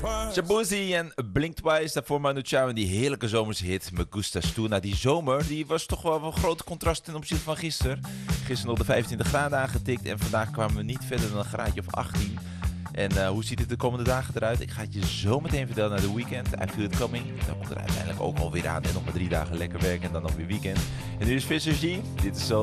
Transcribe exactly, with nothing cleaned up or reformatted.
Shabuzi en Blink Twice, daarvoor Manu Chao en die heerlijke zomershit Me Gustas Tu. Nou, die zomer die was toch wel een groot contrast ten opzichte van gisteren. Gisteren nog de vijfentwintig graden aangetikt en vandaag kwamen we niet verder dan een graadje of achttien. En uh, hoe ziet het de komende dagen eruit? Ik ga het je zo meteen vertellen naar de weekend. I feel it coming. Dan komt er uiteindelijk ook alweer aan en nog maar drie dagen lekker werken en dan nog weer weekend. En nu is Visser G. Dit is zo